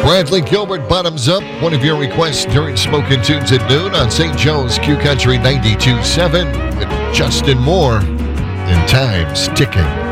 Bradley Gilbert, Bottoms Up, one of your requests during Smokin' Tunes at noon on St. Joe's Q Country 92.7 with Justin Moore and Time's Ticking.